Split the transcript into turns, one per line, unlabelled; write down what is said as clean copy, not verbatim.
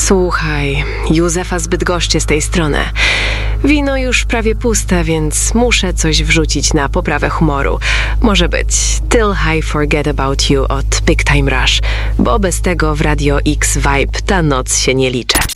Słuchaj, Józefa z Bydgoszczy z tej strony. Wino już prawie puste, więc muszę coś wrzucić na poprawę humoru. Może być Till I Forget About You od Big Time Rush, bo bez tego w Radio X Vibe ta noc się nie liczy.